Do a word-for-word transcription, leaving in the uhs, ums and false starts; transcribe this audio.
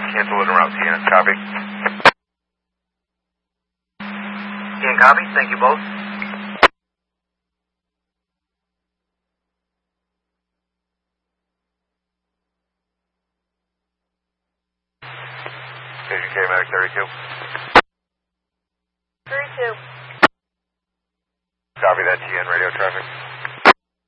cancel it around T N. Copy. T N copy. Thank you both. Station K, Medic thirty-two. thirty-two. Copy that, T N radio traffic.